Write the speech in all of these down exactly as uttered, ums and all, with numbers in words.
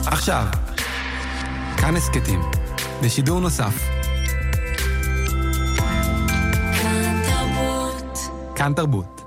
עכשיו, כאן הסקטים, בשידור נוסף. כאן תרבות. כאן תרבות.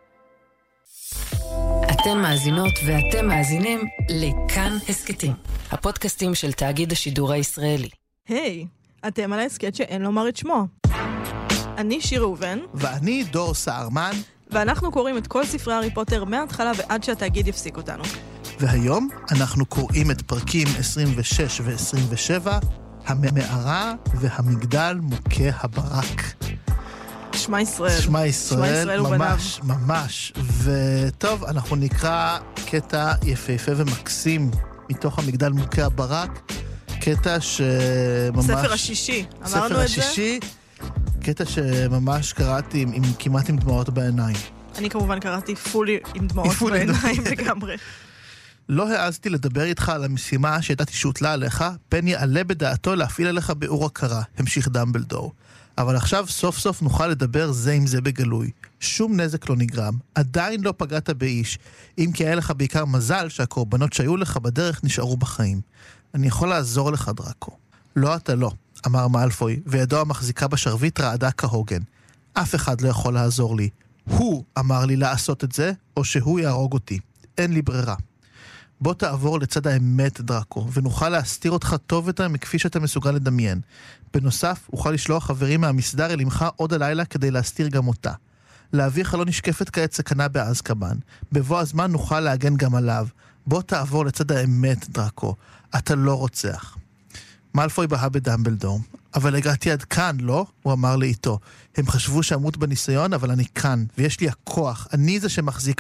אתם מאזינות ואתם מאזינים לכאן הסקטים, הפודקאסטים של תאגיד השידור הישראלי. היי, hey, אתם על ההסקט שאין לומר את שמו. אני שיר ראובן. ואני דור סערמן. ואנחנו קוראים את כל ספרי הארי פוטר מההתחלה ועד שהתאגיד יפסיק אותנו. והיום אנחנו קוראים את פרקים עשרים ושש ו-עשרים ושבע, המערה והמגדל מוכה הברק. שמע ישראל. שמע ישראל, שמע ישראל ממש, ובניו. ממש. וטוב, אנחנו נקרא קטע יפהפה ומקסים מתוך המגדל מוכה הברק, קטע שממש... ספר השישי, אמרנו את זה? ספר השישי, קטע שממש קראתי עם, עם, כמעט עם דמעות בעיניים. אני כמובן קראתי פולי עם דמעות בעיניים לגמרי. לא העזתי לדבר איתך על המשימה שידעתי שהוטלה עליך, פן יעלה בדעתו להפעיל עליך באור הכרה, המשיך דמבלדור. אבל עכשיו סוף סוף נוכל לדבר זה עם זה בגלוי. שום נזק לא נגרם, עדיין לא פגעת באיש, אם כי היה לך בעיקר מזל שהקורבנות שהיו לך בדרך נשארו בחיים. אני יכול לעזור לך, דרקו. לא אתה לא, אמר מאלפוי, וידו המחזיקה בשרביט רעדה כהוגן. אף אחד לא יכול לעזור לי. הוא אמר לי לעשות את זה, או שהוא יהרוג אותי. אין לי ברירה. בוא תעבור לצד האמת, דרקו, ונוכל להסתיר אותך טוב יותר מכפי שאתה מסוגל לדמיין. בנוסף, אוכל לשלוח חברים מהמסדר אל עמך עוד הלילה כדי להסתיר גם אותה. לאביך לא נשקפת כעת סכנה באזקבאן. בבוא הזמן נוכל להגן גם עליו. בוא תעבור לצד האמת, דרקו. אתה לא רוצח. מאלפוי בהה בדמבלדור. אבל הגעתי עד כאן, לא? הוא אמר לאיתו. הם חשבו שעמות בניסיון, אבל אני כאן, ויש לי הכוח. אני זה שמחזיק